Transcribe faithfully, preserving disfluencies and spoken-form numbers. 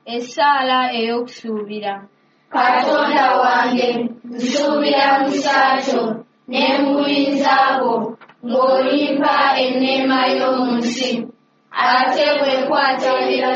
Essaala ey'okusuubira. Katonda wange nsuubira mu kyakyo ne mu buyinza bwo ng'olimpa enneema y'omu nsi ate bw'ekwata